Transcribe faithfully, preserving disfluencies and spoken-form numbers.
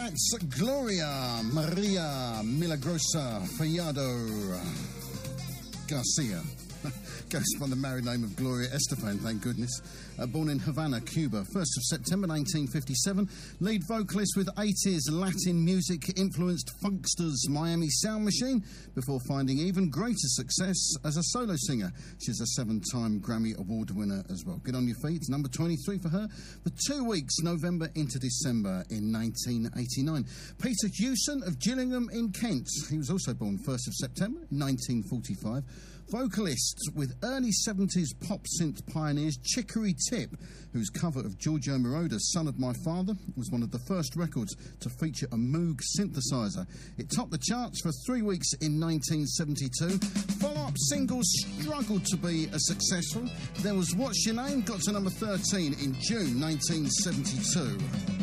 That's Gloria Maria Milagrosa Fallado Garcia. Goes by the married name of Gloria Estefan, thank goodness. Uh, born in Havana, Cuba, first of September nineteen fifty-seven. Lead vocalist with eighties Latin music-influenced Funksters Miami Sound Machine, before finding even greater success as a solo singer. She's a seven-time Grammy Award winner as well. Get on your feet, number twenty-three for her for two weeks, November into December in nineteen eighty-nine. Peter Hewson of Gillingham in Kent. He was also born first of September nineteen forty-five. Vocalist with early seventies pop synth pioneers Chicory Tip, whose cover of Giorgio Moroder's Son of My Father was one of the first records to feature a Moog synthesizer. It topped the charts for three weeks in nineteen seventy-two. Follow-up singles struggled to be as successful. There was What's Your Name, got to number thirteen in June nineteen seventy-two.